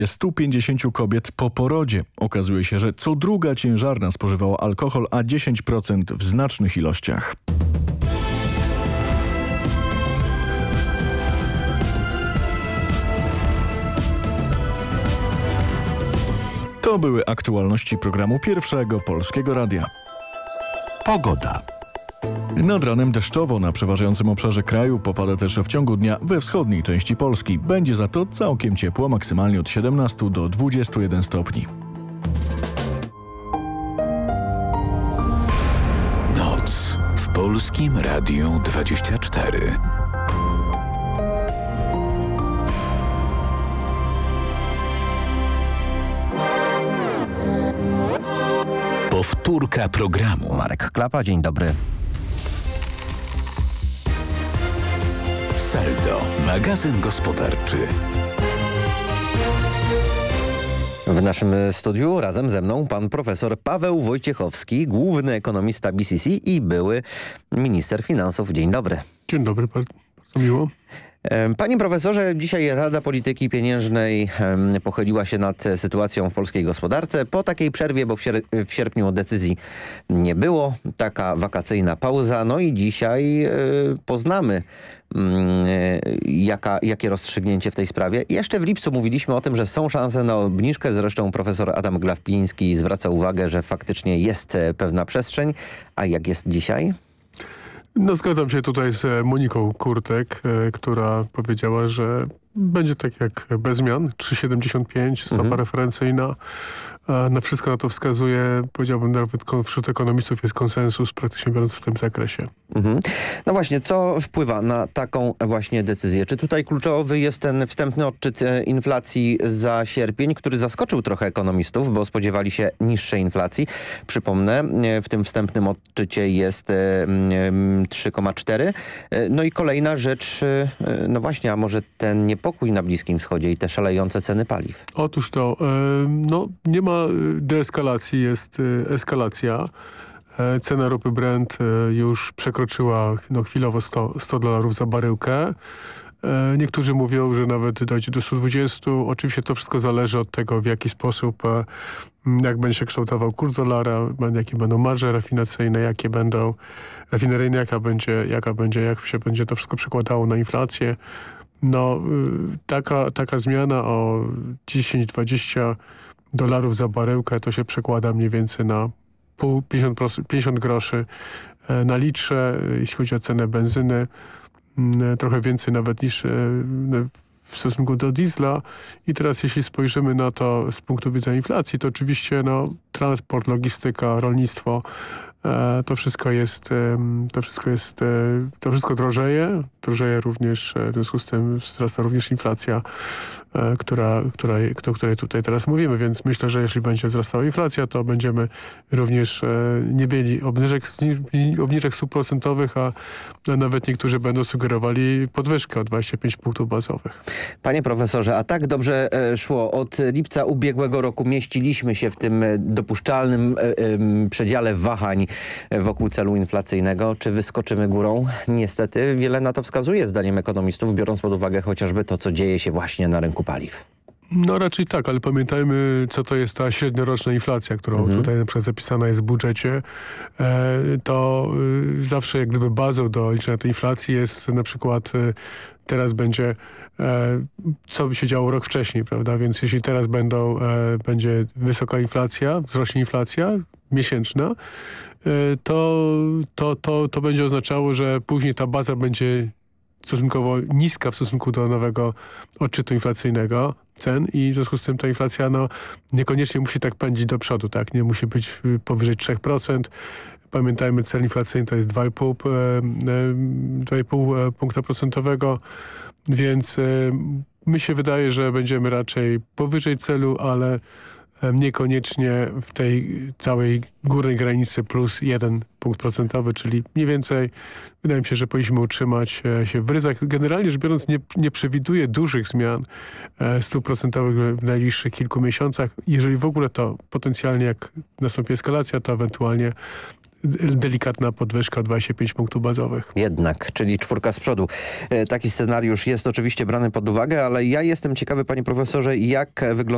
150 kobiet po porodzie. Okazuje się, że co druga ciężarna spożywała alkohol, a 10% w znacznych ilościach. To były aktualności programu Pierwszego Polskiego Radia. Pogoda. Nad ranem deszczowo na przeważającym obszarze kraju, popada też w ciągu dnia we wschodniej części Polski. Będzie za to całkiem ciepło, maksymalnie od 17 do 21 stopni. Noc w Polskim Radiu 24. Powtórka programu. Marek Klapa, dzień dobry. Saldo, magazyn gospodarczy. W naszym studiu razem ze mną pan profesor Paweł Wojciechowski, główny ekonomista BCC i były minister finansów. Dzień dobry. Dzień dobry, bardzo miło. Panie profesorze, dzisiaj Rada Polityki Pieniężnej pochyliła się nad sytuacją w polskiej gospodarce. Po takiej przerwie, bo w sierpniu decyzji nie było, taka wakacyjna pauza. No i dzisiaj poznamy jakie rozstrzygnięcie w tej sprawie. Jeszcze w lipcu mówiliśmy o tym, że są szanse na obniżkę. Zresztą profesor Adam Glapiński zwraca uwagę, że faktycznie jest pewna przestrzeń. A jak jest dzisiaj? No, zgadzam się tutaj z Moniką Kurtek, która powiedziała, że będzie tak jak bez zmian. 3,75, stopa referencyjna. Na wszystko na to wskazuje, powiedziałbym nawet wśród ekonomistów jest konsensus praktycznie biorąc w tym zakresie. No właśnie, co wpływa na taką właśnie decyzję? Czy tutaj kluczowy jest ten wstępny odczyt inflacji za sierpień, który zaskoczył trochę ekonomistów, bo spodziewali się niższej inflacji? Przypomnę, w tym wstępnym odczycie jest 3,4. No i kolejna rzecz, no właśnie, a może ten niepokój na Bliskim Wschodzie i te szalejące ceny paliw? Otóż to, no nie ma deeskalacji, jest eskalacja. Cena ropy Brent już przekroczyła chwilowo $100 za baryłkę. Niektórzy mówią, że nawet dojdzie do 120. Oczywiście to wszystko zależy od tego, w jaki sposób, jak będzie się kształtował kurs dolara, jakie będą marże rafinacyjne, jakie będą rafineryjne, jak się będzie to wszystko przekładało na inflację. No, taka zmiana o 10-20 dolarów za baryłkę to się przekłada mniej więcej na 50 groszy na litrze, jeśli chodzi o cenę benzyny. Trochę więcej nawet niż w stosunku do diesla. I teraz jeśli spojrzymy na to z punktu widzenia inflacji, to oczywiście transport, logistyka, rolnictwo, to wszystko drożeje. Drożeje również, w związku z tym wzrasta również inflacja, o której tutaj teraz mówimy, więc myślę, że jeśli będzie wzrastała inflacja, to będziemy również nie mieli obniżek stóp procentowych, a nawet niektórzy będą sugerowali podwyżkę o 25 punktów bazowych. Panie profesorze, a tak dobrze szło. Od lipca ubiegłego roku mieściliśmy się w tym dopuszczalnym przedziale wahań wokół celu inflacyjnego. Czy wyskoczymy górą? Niestety wiele na to wskazuje, zdaniem ekonomistów, biorąc pod uwagę chociażby to, co dzieje się właśnie na rynku paliw. No raczej tak, ale pamiętajmy, co to jest ta średnioroczna inflacja, którą tutaj na przykład zapisana jest w budżecie. To zawsze jak gdyby bazą do liczenia tej inflacji jest na przykład teraz będzie, co by się działo rok wcześniej, prawda? Więc jeśli teraz będzie wysoka inflacja, wzrośnie inflacja miesięczna, to będzie oznaczało, że później ta baza będzie stosunkowo niska w stosunku do nowego odczytu inflacyjnego cen i w związku z tym ta inflacja niekoniecznie musi tak pędzić do przodu, tak? Nie musi być powyżej 3%. Pamiętajmy, cel inflacyjny to jest 2,5 punkta procentowego, więc mi się wydaje, że będziemy raczej powyżej celu, ale niekoniecznie w tej całej górnej granicy plus 1 punkt procentowy, czyli mniej więcej wydaje mi się, że powinniśmy utrzymać się w ryzach. Generalnie rzecz biorąc nie przewiduję dużych zmian stóp procentowych w najbliższych kilku miesiącach. Jeżeli w ogóle to potencjalnie jak nastąpi eskalacja, to ewentualnie delikatna podwyżka 25 punktów bazowych. Jednak, czyli 4 z przodu. Taki scenariusz jest oczywiście brany pod uwagę, ale ja jestem ciekawy, panie profesorze, jak wygląda